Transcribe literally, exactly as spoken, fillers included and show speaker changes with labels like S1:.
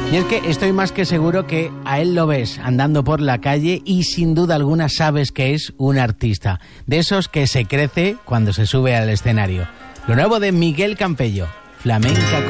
S1: Y es que estoy más que seguro que a él lo ves andando por la calle y sin duda alguna sabes que es un artista, de esos que se crece cuando se sube al escenario. Lo nuevo de Miguel Campello, Flamenca.